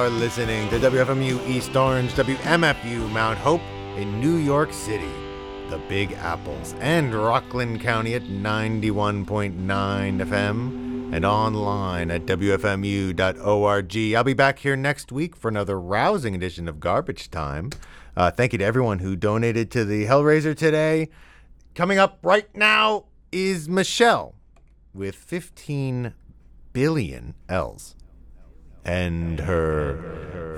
are listening to WFMU East Orange, WMFU Mount Hope in New York City, the Big Apples, and Rockland County at 91.9 FM, and online at WFMU.org. I'll be back here next week for another rousing edition of Garbage Time. Thank you to everyone who donated to the Hellraiser today. Coming up right now is Michelle with 15 billion L's and her